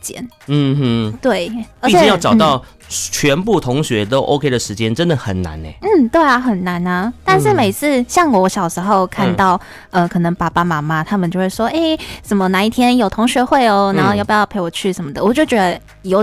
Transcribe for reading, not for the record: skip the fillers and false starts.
间。对， 毕竟要找到全部同学都 OK 的时间，真的很难呢。 对啊，很难啊。但是每次像我小时候看到，可能爸爸妈妈他们就会说，什么哪一天有同学会哦，然后要不要陪我去什么的，我就觉得